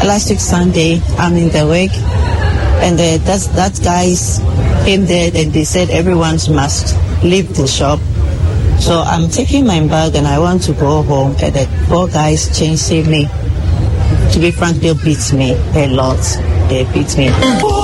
last week Sunday, I'm in the work, and that guys came there and they said everyone must leave the shop. So I'm taking my bag and I want to go home, and the 4 guys chasing me. To be frank, they beat me a lot. They beat me.